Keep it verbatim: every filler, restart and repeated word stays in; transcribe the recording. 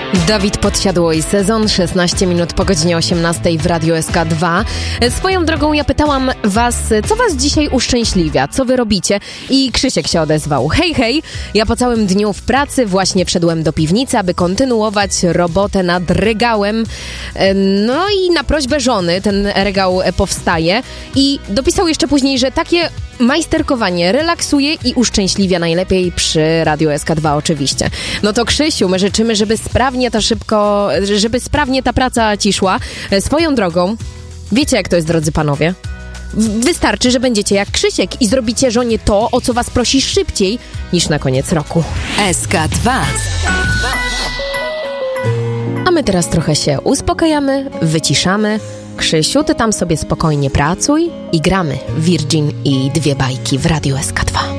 Dawid Podsiadło, sezon szesnaście minut po godzinie osiemnastej w Radiu S K dwa. Swoją drogą ja pytałam was, co was dzisiaj uszczęśliwia, co wy robicie? I Krzysiek się odezwał. Hej, hej, ja po całym dniu w pracy właśnie wszedłem do piwnicy, aby kontynuować robotę nad regałem. No i na prośbę żony ten regał powstaje. I dopisał jeszcze później, że takie majsterkowanie relaksuje i uszczęśliwia najlepiej przy Radiu S K dwa oczywiście. No to Krzysiu, my życzymy, żeby sprawnie ta szybko, żeby sprawnie ta praca ci szła. Swoją drogą, wiecie jak to jest, drodzy panowie? Wystarczy, że będziecie jak Krzysiek i zrobicie żonie to, o co was prosi szybciej niż na koniec roku. S K dwa. A my teraz trochę się uspokajamy, wyciszamy. Krzysiu, ty tam sobie spokojnie pracuj i gramy Virgin i dwie bajki w Radiu S K dwa.